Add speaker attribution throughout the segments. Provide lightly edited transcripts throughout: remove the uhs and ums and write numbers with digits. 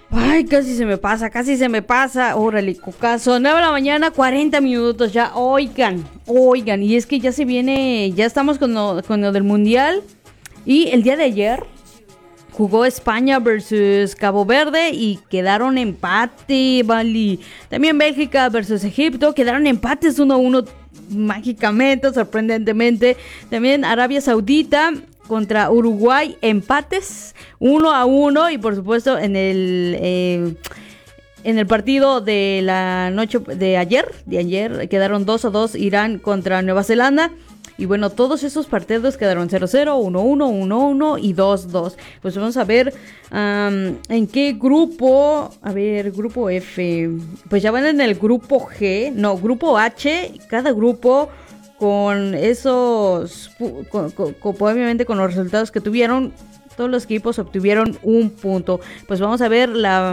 Speaker 1: Ay, casi se me pasa. Órale, cocazo. 9 de la mañana, 40 minutos ya. Oigan. Y es que ya se viene, ya estamos con lo del Mundial. Y el día de ayer jugó España versus Cabo Verde y quedaron empate, vale. También Bélgica versus Egipto, quedaron empates 1-1 mágicamente, sorprendentemente. También Arabia Saudita contra Uruguay, empates 1-1. Y por supuesto en el partido de la noche de ayer quedaron 2-2 Irán contra Nueva Zelanda. Y bueno, todos esos partidos quedaron 0-0, 1-1, 1-1 y 2-2. Pues vamos a ver en qué grupo. A ver, grupo F. Pues ya van en el grupo G. No, grupo H. Cada grupo con esos, obviamente con los resultados que tuvieron, todos los equipos obtuvieron un punto. Pues vamos a ver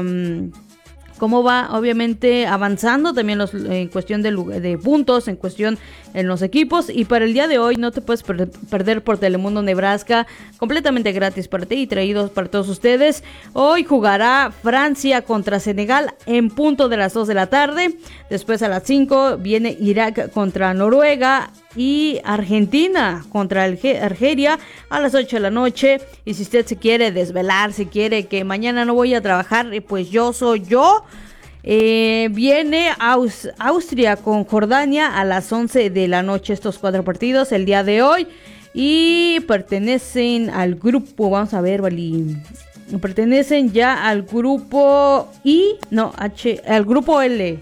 Speaker 1: cómo va, obviamente, avanzando también en cuestión de puntos, en cuestión en los equipos. Y para el día de hoy no te puedes perder por Telemundo Nebraska, completamente gratis para ti y traídos para todos ustedes. Hoy jugará Francia contra Senegal en punto de las 2 de la tarde. Después a las 5 viene Irak contra Noruega y Argentina contra Argelia a las 8 de la noche. Y si usted se quiere desvelar, si quiere que mañana no voy a trabajar, pues yo soy yo. Viene Austria con Jordania a las 11 de la noche. Estos 4 partidos el día de hoy. Y pertenecen al grupo, vamos a ver, Valín. Pertenecen ya al grupo al grupo L.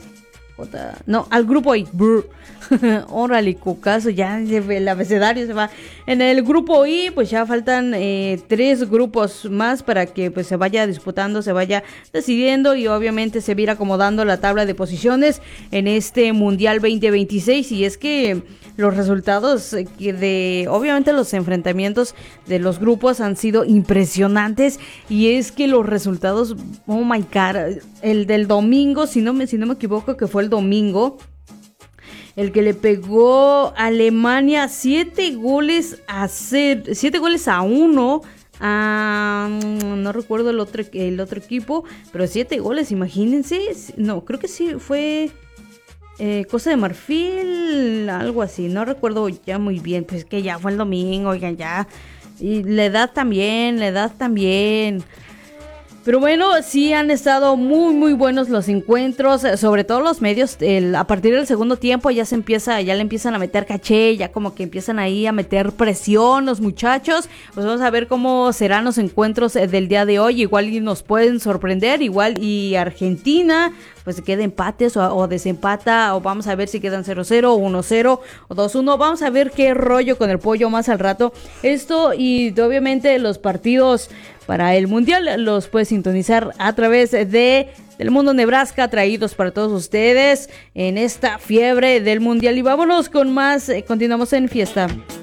Speaker 1: Al grupo I. Órale, cocazo, ya el abecedario se va. En el grupo I, pues ya faltan 3 grupos más para que pues se vaya disputando, se vaya decidiendo y obviamente se va a ir acomodando la tabla de posiciones en este Mundial 2026. Y es que los resultados obviamente los enfrentamientos de los grupos han sido impresionantes. Y es que los resultados, oh my god, el del domingo, si no me equivoco que fue el domingo, el que le pegó a Alemania 7 goles a 1. No recuerdo el otro equipo, pero 7 goles, imagínense. No, creo que sí fue Costa de Marfil, algo así, no recuerdo ya muy bien, pues que ya fue el domingo, oigan, ya. Y la edad también. Pero bueno, sí han estado muy muy buenos los encuentros, sobre todo los medios. A partir del segundo tiempo ya le empiezan a meter caché, ya como que empiezan ahí a meter presión los muchachos. Pues vamos a ver cómo serán los encuentros del día de hoy. Igual y nos pueden sorprender, igual y Argentina pues se queda empates o desempata, o vamos a ver si quedan 0-0, 1-0 o 2-1. Vamos a ver qué rollo con el pollo más al rato. Esto y obviamente los partidos para el Mundial los puedes sintonizar a través de Telemundo Nebraska, traídos para todos ustedes en esta fiebre del Mundial. Y vámonos con más, continuamos en fiesta.